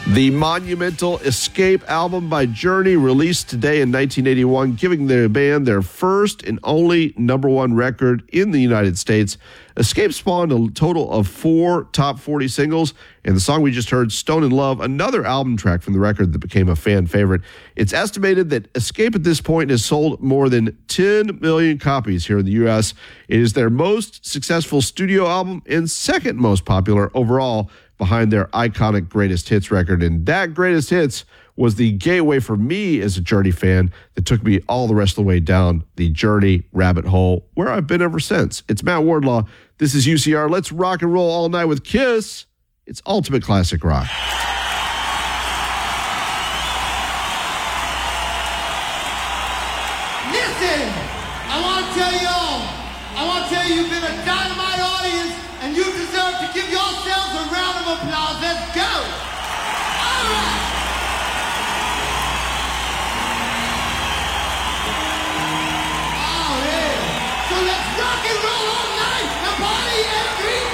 The monumental Escape album by Journey, released today in 1981, giving the band their first and only number one record in the United States. Escape spawned a total of 4 top 40 singles, and the song we just heard, Stone in Love, another album track from the record that became a fan favorite. It's estimated that Escape at this point has sold more than 10 million copies here in the U.S. It is their most successful studio album and second most popular overall, behind their iconic Greatest Hits record. And that Greatest Hits was the gateway for me as a Journey fan that took me all the rest of the way down the Journey rabbit hole, where I've been ever since. It's Matt Wardlaw. This is UCR. Let's rock and roll all night with Kiss. It's ultimate classic rock. Listen, I want to tell you, you've been a dynamite audience, and you deserve to give yourselves a round of applause. Let's go. All right. Oh, yeah. So let's rock and roll all night and party every